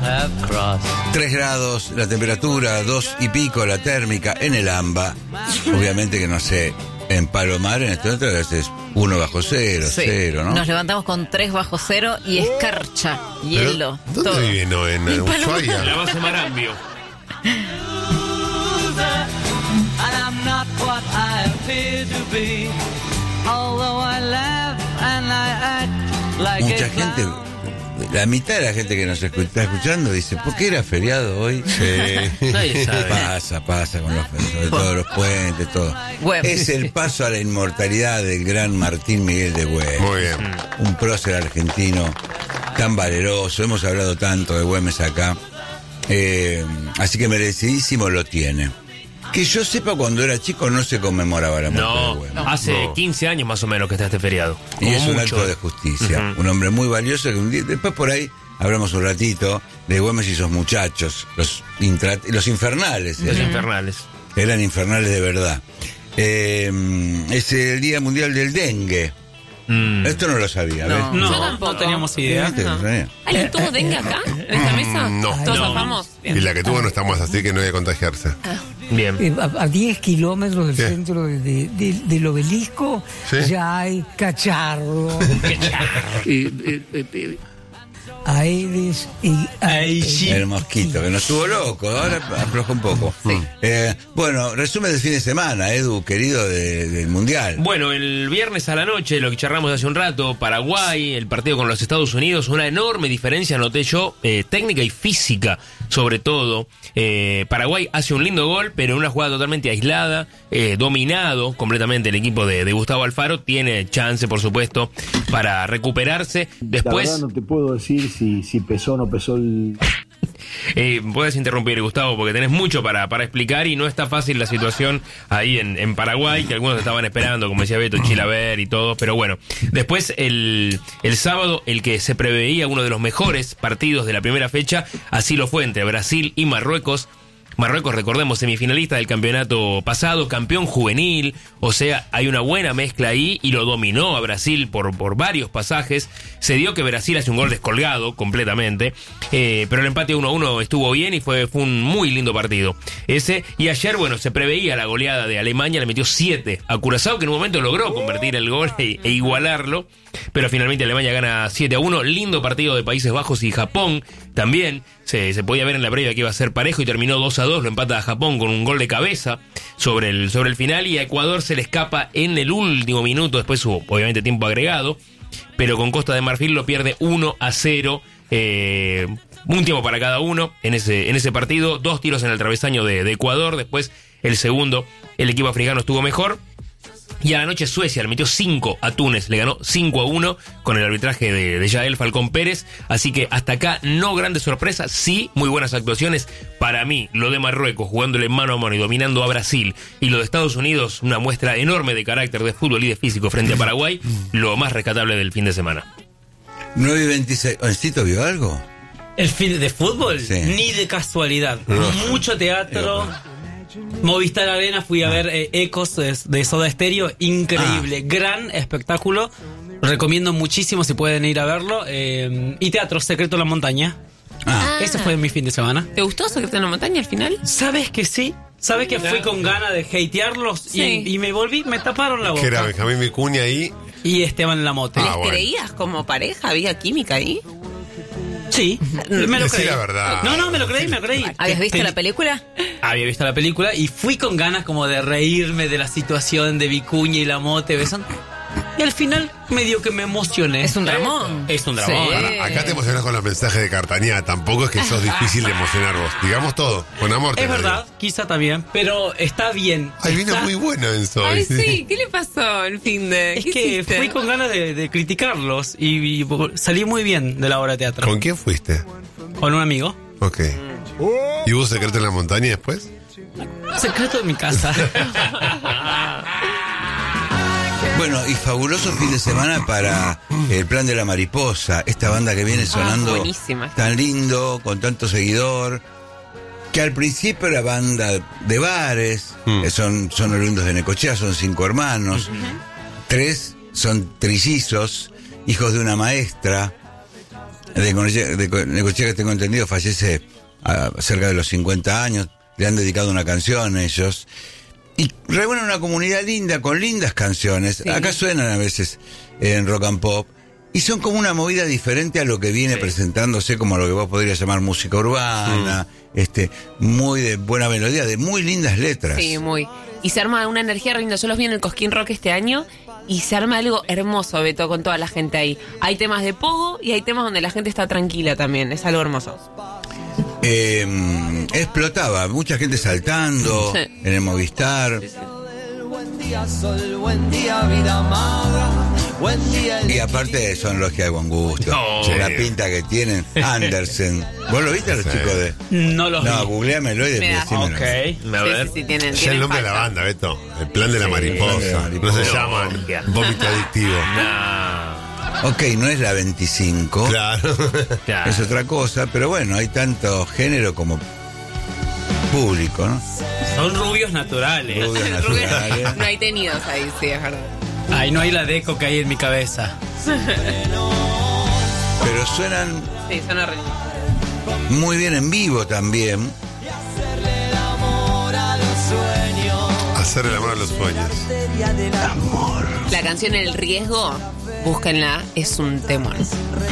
3 grados la temperatura, 2 y pico la térmica en el AMBA. Obviamente que no sé, en Palomar en este momento es 1 bajo cero, Sí. 0, ¿no? Nos levantamos con 3 bajo cero y escarcha, hielo, ¿Dónde todo. vive? ¿No? ¿En Ushuaia? La base Marambio. And I'm not what I appear to be. Although I laugh and I act like Mucha a gente, clown. la mitad de la gente que nos está escuchando dice, ¿por qué era feriado hoy? Nadie sabe. Pasa con sobre todo los puentes, todo. Güemes. Es el paso a la inmortalidad del gran Martín Miguel de Güemes. Muy bien. Un prócer argentino tan valeroso. Hemos hablado tanto de Güemes acá. Así que merecidísimo lo tiene. Que yo sepa, cuando era chico no se conmemoraba la muerte de No, Güemes. hace 15 años más o menos que está este feriado. Y Como es un mucho. acto de justicia. Ujú. Un hombre muy valioso que un día, después por ahí hablamos un ratito de Güemes y sus muchachos, los infernales. Los infernales. Eran infernales de verdad. Es el Día Mundial del Dengue. Esto no lo sabía, ¿ves? No, Yo tampoco. no teníamos idea. ¿Viste? No sabía. ¿Alguien tuvo dengue acá? ¿En esta mesa? No. ¿Todos No. zafamos? Y la que tuvo no está más, así que no hay que contagiarse. Bien. A 10 kilómetros del Sí. centro del obelisco Sí. ya hay cacharro, Aedes y El mosquito, que nos estuvo loco, ahora afloja un poco. Bueno, resumen del fin de semana, Edu, querido, del Mundial. Bueno, el viernes a la noche, lo que charlamos hace un rato, Paraguay, el partido con los Estados Unidos, una enorme diferencia, noté yo, técnica y física, sobre todo. Paraguay hace un lindo gol, pero en una jugada totalmente aislada, dominado completamente el equipo de Gustavo Alfaro, tiene chance, por supuesto, para recuperarse. Después... La verdad no te puedo decir si pesó o no pesó el... Puedes interrumpir, Gustavo, porque tenés mucho para explicar y no está fácil la situación ahí en Paraguay, que algunos estaban esperando, como decía Beto, Chilaver y todo, pero bueno. Después, el sábado, el que se preveía uno de los mejores partidos de la primera fecha, así lo fue entre Brasil y Marruecos. Marruecos, recordemos, semifinalista del campeonato pasado, campeón juvenil, o sea, hay una buena mezcla ahí y lo dominó a Brasil por varios pasajes. Se dio que Brasil hace un gol descolgado completamente, pero el empate 1-1 estuvo bien y fue un muy lindo partido ese. Y ayer, bueno, se preveía la goleada de Alemania, le metió 7 a Curazao, que en un momento logró convertir el gol e igualarlo, pero finalmente Alemania gana 7-1. Lindo partido de Países Bajos y Japón también. Se podía ver en la previa que iba a ser parejo y terminó 2-2, lo empata a Japón con un gol de cabeza sobre el final, y a Ecuador se le escapa en el último minuto, después hubo obviamente tiempo agregado, pero con Costa de Marfil lo pierde 1-0, un tiempo para cada uno en ese partido, 2 tiros en el travesaño de Ecuador, después el segundo el equipo africano estuvo mejor. Y a la noche Suecia le metió 5 a Túnez, le ganó 5-1 con el arbitraje de Yael Falcón Pérez. Así que hasta acá no grandes sorpresas, sí muy buenas actuaciones. Para mí, lo de Marruecos jugándole mano a mano y dominando a Brasil, y lo de Estados Unidos, una muestra enorme de carácter, de fútbol y de físico frente a Paraguay, lo más rescatable del fin de semana. 9:26. ¿Oncito vio algo? El fin de fútbol, Sí. ni de casualidad. Mucho teatro. Movistar Arena, fui a ver Ecos de Soda Stereo, increíble, gran espectáculo, recomiendo muchísimo si pueden ir a verlo. Y Teatro Secreto en la Montaña, ese fue mi fin de semana. ¿Te gustó Secreto en la Montaña al final? ¿Sabes que sí? ¿Sabes que fui con ganas de hatearlos? Sí. Y me volví, me taparon la boca. Que era Benjamín Vicuña ahí. Y Esteban Lamote. ¿Les bueno. creías como pareja? ¿Había química ahí? Sí, me lo Decí creí. la verdad. No, me lo creí. ¿Habías visto la película? Había visto la película y fui con ganas como de reírme de la situación de Vicuña y Lamote besando. Y al final medio que me emocioné. Es un dramón. Es un dramón. Sí. Ahora, acá te emocionas con los mensajes de Cartañá. Tampoco es que sos difícil de emocionar vos. Digamos todo, con amor. te Es lo verdad, quizá también, pero está bien. digo. Ay, vino Está- muy bueno eso. Ay, sí. ¿Qué le pasó el fin de...? Es ¿Qué que hiciste? fui con ganas de criticarlos y salí muy bien de la obra de teatro. ¿Con quién fuiste? Con un amigo. Ok. ¿Y hubo secreto en la montaña después? Secreto de mi casa. Bueno, y fabuloso fin de semana para el Plan de la Mariposa, esta banda que viene sonando buenísima. tan lindo, con tanto seguidor, que al principio era banda de bares, que son oriundos de Necochea, son 5 hermanos, 3 son trillizos, hijos de una maestra, Necochea, que tengo entendido, fallece a cerca de los 50 años. Le han dedicado una canción a ellos. Y reúnen una comunidad linda, con lindas canciones. Sí. Acá suenan a veces en Rock and Pop. Y son como una movida diferente a lo que viene presentándose como lo que vos podrías llamar música urbana, muy de buena melodía, de muy lindas letras. Sí, muy. Y se arma una energía linda. Yo los vi en el Cosquín Rock este año y se arma algo hermoso, Beto, con toda la gente ahí. Hay temas de pogo y hay temas donde la gente está tranquila también. Es algo hermoso. Explotaba, mucha gente saltando en el Movistar. Y aparte son logia de buen gusto. La pinta que tienen. Andersen. ¿Vos lo viste a los chicos de...? No los vi. No, googleamelo y Me da- decímelo. A ver. Sí, tienen, Ya el nombre de la falta. banda, Beto. El plan de la mariposa. el plan de la mariposa. No se llaman vómito adictivo. Ok, no es la 25. Claro. Claro. Es otra cosa, pero bueno, hay tanto género como público, ¿no? Son rubios naturales. Rubios naturales. No hay tenidos ahí, sí, es verdad. Ay, no hay la deco que hay en mi cabeza. Pero suenan Sí, son horribles. muy bien en vivo también. Hacer el amor a los sueños. La canción El Riesgo, búsquenla, es un temón.